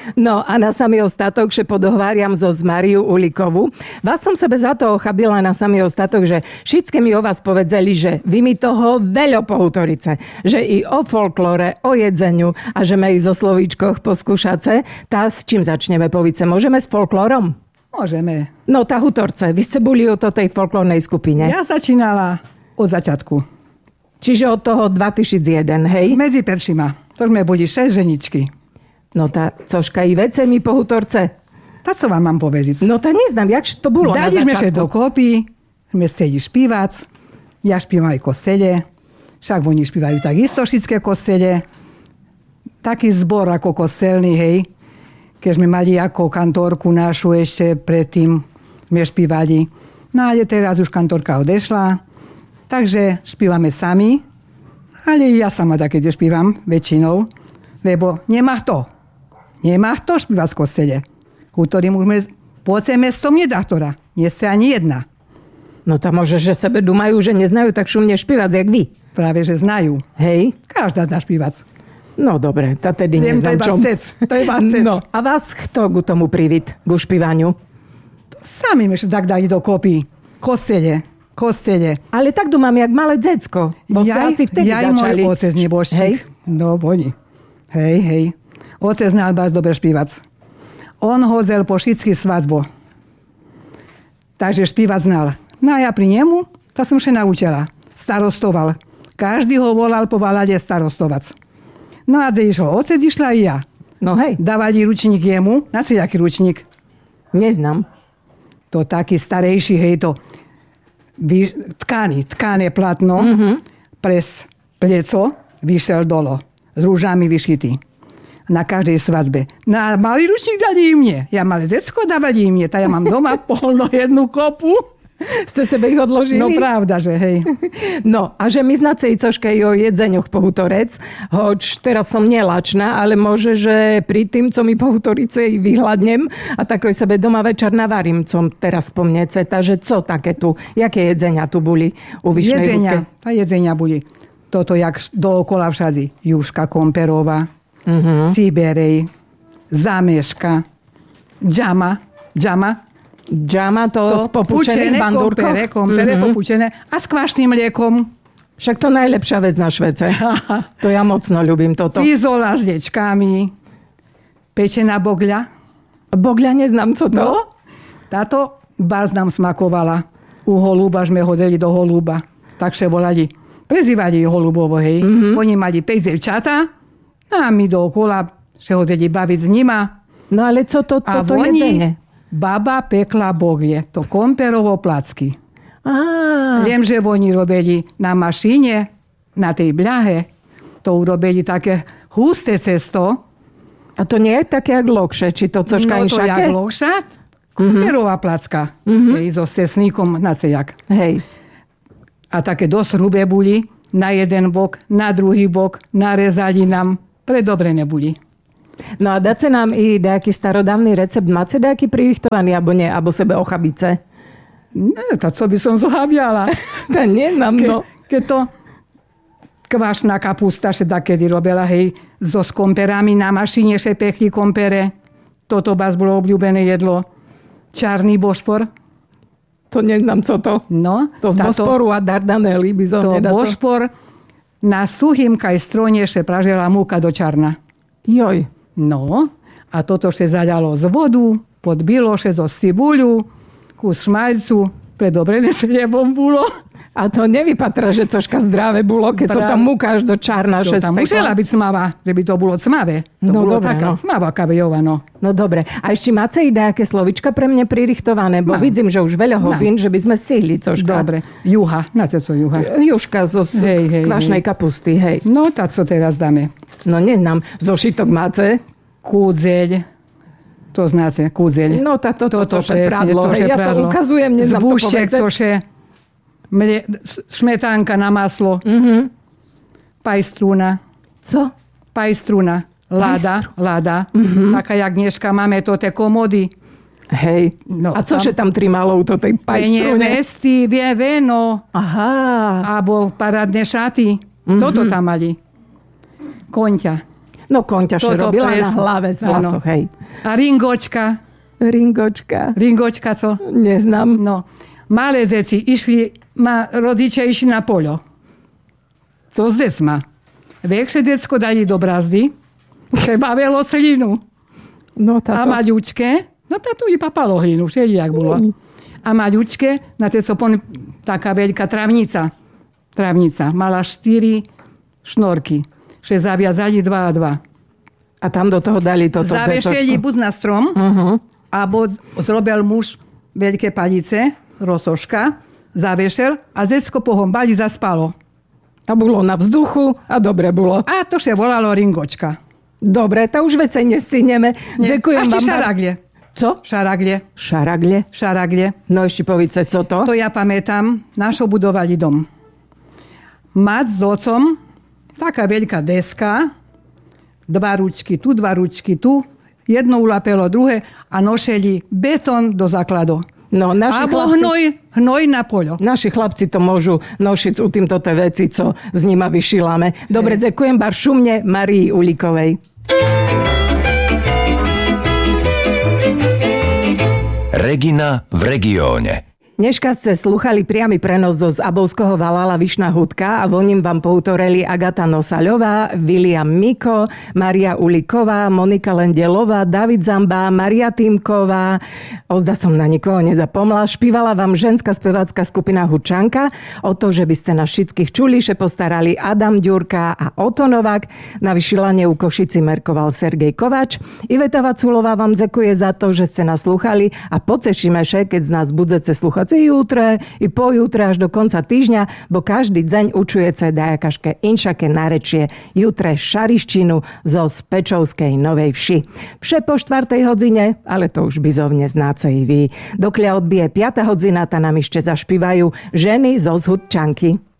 No a na samý ostatok, že podohváriam zo Mariu Ulikovú. Vás som sebe za to ochabila na samý ostatok, že všetky mi o vás povedzeli, že vy mi toho veľa pohutorice. Že i o folklore, o jedzeniu a že ma i zo slovíčkoch poskúšace. Tá s čím začneme, povice? Môžeme s folklorom? Môžeme. No tá hutorce, vy ste boli o tej folklórnej skupine. Ja začínala od začiatku. Čiže od toho 2001, hej? Medzi peršima. To sme boli 6 ženičky. No tá cožka i vece mi po hutorce. Tak co vám mám povedať? No tá neznám, jak to bolo na začiatku. Dali sme sa dokopy, sme chceli špívať. Ja špívam aj kostele. Však oni špívajú takisto všetké kostele. Taký zbor ako kostelný, hej. Keď sme mali ako kantorku našu ešte predtým, sme špívali. No ale teraz už kantorka odešla. Takže špívame sami. Ale ja sama takedy špívam väčšinou. Lebo nemá to špívať v kostele. Ktorým už poceme 100 nedachtora. Nie ste ani jedna. No to môže, že sebe dumajú, že neznajú tak šumne špívať, jak vy. Práve, že znajú. Hej? Každá zná špívať. No dobre, tá tedy neznám čom. To je vás cec. No, a vás kto k tomu privít, k špívaniu? To sami my tak dali dokopy. Kostele. Ale tak dumám, jak malé decko. Bo sa asi vtedy začali. Môj otec nebožčík. Hej? No, oni. Hej. Otec znal vás dobre špívať. On hodzel po všetky svadbo. Takže špívať znal. No a ja pri nemu, to som sa naučila. Starostoval. Každý ho volal po valade starostovať. No a když ho otec išla i ja. No hej. Dávali ručník jemu. Na si aký ručník? Neznám. To taký starejší, hej, to tkané platno, pres pleco vyšiel dolo. S rúžami vyšitý. Na každej svadbe. No a malý ručník dali im mne. Ja malé decko dávali im mne. Tak ja mám doma polno jednu kopu. Ste sebe ich odložili? No pravda, že hej. No a že my znacej cožke o jedzeňoch pohutorec, hoč teraz som nelačná, ale môže, že pri tým, co mi pohutorice i vyhľadnem a takoj sebe doma večer navarím, co teraz spomnece, takže co také tu, jaké jedzenia tu boli u Vyšnej Hudke? Jedzenia boli. Toto jak dookola všade. Juška Komperová, Siberej, Zameška, Džama to z popučených bandúrkoch? Kompere popučené a s kvašným mliekom. Však to najlepšia vec na Švece. To ja mocno ľubím toto. Fizola s liečkami, pečená bogľa. Bogľa neznám, co to? No, táto báz nám smakovala. U holúba sme hodili do holúba. Takže volali, prezývali holubovo, hej. Oni mali 5 devčata a my dookola sa hodili baviť s nima. No ale co toto jedzenie? Baba pekla boglie, to komperovo placky. Viem, že oni robili na mašine, na tej bľahe, to urobili také husté cesto. A to nie je také jak lokše, či to cožka inšake? No to jak lokša, komperová placka, so cesníkom na cejak. Hej. A také dosť hrubé boli, na jeden bok, na druhý bok, narezali nám, predobre neboli. No a dáte nám i nejaký starodávny recept? Máte nejaký pririchtovaný, alebo nie? Alebo sebe ochabice? Nie, tak co by som zohabiala. To nemám, no. Keď to kvašná kapusta sa takedy robila, hej, so komperami na mašine sa pekli kompere. Toto vás bolo obľúbené jedlo. Čarný bošpor. To neznám, co to. No. To z Bosporu a Dardanely by som nedá. To bošpor na suchým kajstronie sa pražila múka do čarna. Joj. No, a toto sa zaľalo z vodu, podbilo sa zo cibuľu, kus šmaľcu, predobrené sa nebom bolo. A to nevypatra, že cožka zdravé bolo, keď to tam múkáš do čarna, že tam musela byť cmava, že by to bolo cmavé. To bolo dobre, taká cmava kabejová, no. No dobre. A ešte máte i nejaké slovička pre mňa pririchtované? Bo vidím, že už veľa hodín, že by sme stihli cožka. Dobre. Juha. Na co juha? Juška zo kvašnej kapusty, hej. No, tak co teraz dáme? No neznám. Zošitok máte? Kúdzeľ. To znáte, kúdzeľ. No, toto še prádlo. Ja to ukazujem, neznám to povedať. Zbúštek, to še šmetánka na maslo. Pajstrúna. Co? Pajstrúna. Lada. Taká jak dneška máme to tie komody. Hej. No, a cože tam trimalov to tej pajstrúne? Vesty, veno. Aha. Abo parádne šaty. Toto tam mali. Konťa. No konťaše robila na hlave z vlasoch, hej. A ringočka. Ringočka, co? Neznám. No. Malé deti rodičia išli na poľo. Co s decma. Väčšie decko dali do brazdy, bavilo slinu. No, táto. A maľučke, no táto i papalo hlinu, všelijak bolo. A maľučke, na tej taká veľká travnica, mala 4 šnorky, že zaviazali 2 a 2. A tam do toho dali toto zavešeli buď na strom, alebo zrobil muž veľké palice, rosoška, zavešel a decko pohombali zaspalo. A bolo na vzduchu a dobre bolo. A to sa volalo ringočka. Dobre, to už vecej nescineme. Ďakujem vám. A šaraglie. Co? Šaraglie. No ešte povíce, co to? To ja pamätám, našo budovali dom. Mať s otcom, taká veľká deska, 2 ručky tu, 2 ručky tu, jedno ulapelo druhé a nošeli betón do základu. No, alebo hnoj na poľo. Naši chlapci to môžu nošiť u týmto veci, co s nima vyšilame. Dobre, ďakujem bar šumne Marii Ulikovej. Regina v regióne. Dneška ste slúchali priamy prenos zo Zabovského Valala Vyšná Hudka a voním vám poutoreli Agata Nosaľová, William Miko, Maria Uliková, Monika Lendelová, David Zamba, Maria Týmková. Ozda som na nikoho nezapomla. Špívala vám ženská spevácka skupina Hučanka. O to, že by ste nás všetkých čuli, že postarali Adam Ďurka a Oto Novák. Na vyšilanie u Košici merkoval Sergej Kovač. Iveta Vaculová vám ďakuje za to, že ste nás slúchali a pocešíme sa, keď z nás budete slúchať jutre i pojutre až do konca týždňa, bo každý deň učujete dajakaške inšaké narečie jutre šariščinu zo Spečovskej Novej Vši. Vše po 4. hodine, ale to už bizovne znáce i vy. Dokľa odbije 5. hodina, tá nám ešte zašpívajú ženy zo Zhudčanky.